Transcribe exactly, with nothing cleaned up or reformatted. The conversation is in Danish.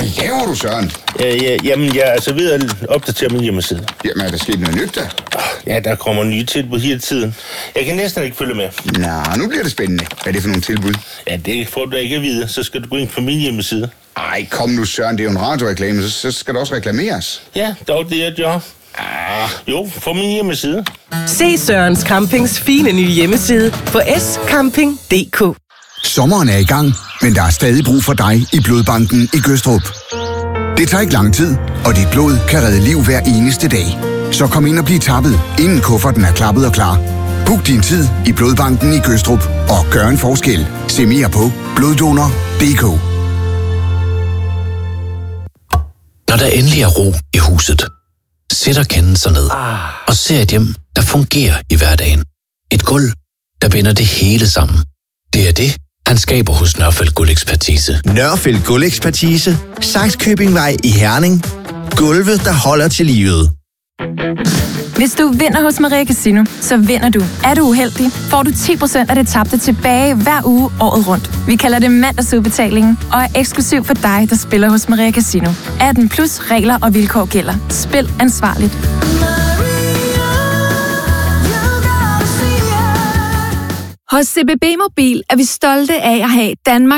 laver du, Søren? Ja, ja, jamen, jeg er altså ved at opdatere min hjemmeside. Jamen, er der sket noget nyt, der? Ja, der kommer nye tilbud hele tiden. Jeg kan næsten ikke følge med. Nå, nu bliver det spændende. Hvad er det for nogle tilbud? Ja, det får du da ikke at vide. Så skal du gå ind på min hjemmeside. Ej, kom nu, Søren. Det er jo en radioreklame, så, så skal der også reklameres. Ja, dog det er jo. Ah, jo, på min hjemmeside. Se Sørens Campings fine nye hjemmeside på s camping punktum d k. Sommeren er i gang, men der er stadig brug for dig i Blodbanken i Gødstrup. Det tager ikke lang tid, og dit blod kan redde liv hver eneste dag. Så kom ind og bliv tappet, inden kufferten er klappet og klar. Book din tid i Blodbanken i Gødstrup og gør en forskel. Se mere på bloddonor punktum d k. Når der endelig er ro i huset, sætter Kenden sig ned og ser et hjem, der fungerer i hverdagen. Et gulv, der binder det hele sammen. Det er det, han skaber hos Nørfeldt Gulvekspertise. Nørfeldt Gulvekspertise. Sakskøbingvej i Herning. Gulve, der holder til livet. Hvis du vinder hos Maria Casino, så vinder du. Er du uheldig, får du ti procent af det tabte tilbage hver uge året rundt. Vi kalder det mandagsudbetalingen og er eksklusiv for dig, der spiller hos Maria Casino. atten plus regler og vilkår gælder. Spil ansvarligt. Hos C B B Mobil er vi stolte af at have Danmark